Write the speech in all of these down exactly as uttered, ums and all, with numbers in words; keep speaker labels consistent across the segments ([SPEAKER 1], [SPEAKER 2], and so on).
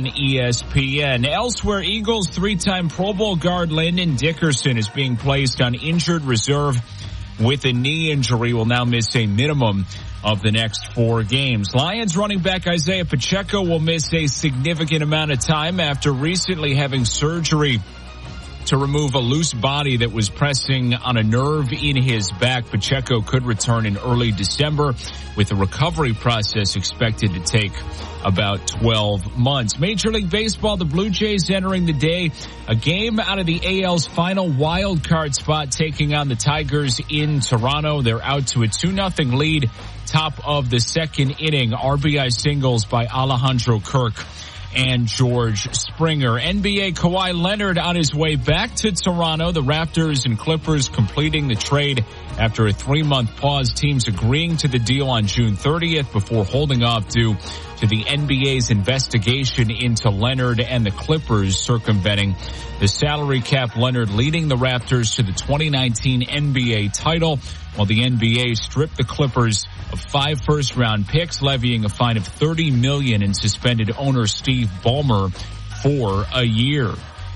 [SPEAKER 1] on E S P N. Elsewhere, Eagles three-time Pro Bowl guard Landon Dickerson is being placed on injured reserve with a knee injury. Will now miss a minimum of the next four games. Lions running back Isaiah Pacheco will miss a significant amount of time after recently having surgery to remove a loose body that was pressing on a nerve in his back. Pacheco could return in early December, with the recovery process expected to take about twelve months. Major League Baseball, the Blue Jays entering the day a game out of the A L's final wild card spot, taking on the Tigers in Toronto. They're out to a two nothing lead, top of the second inning. R B I singles by Alejandro Kirk and George Springer. N B A Kawhi Leonard on his way back to Toronto. The Raptors and Clippers completing the trade after a three-month pause. Teams agreeing to the deal on June thirtieth before holding off due to the N B A's investigation into Leonard and the Clippers circumventing the salary cap. Leonard leading the Raptors to the twenty nineteen N B A title, while the N B A stripped the Clippers of five first-round picks, levying a fine of thirty million dollars and suspended owner Steve Ballmer for a year.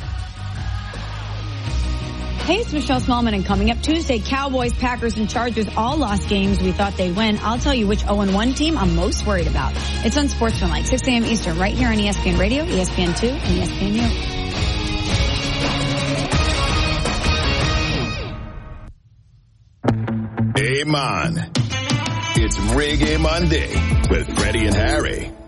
[SPEAKER 2] Hey, it's Michelle Smallman, and coming up Tuesday, Cowboys, Packers, and Chargers all lost games we thought they'd win. I'll tell you which oh and one team I'm most worried about. It's on Sportsmanlike, six a.m. Eastern, right here on E S P N Radio, E S P N two, and E S P N U.
[SPEAKER 3] Hey, man. It's Reggae Monday with Freddie and Harry.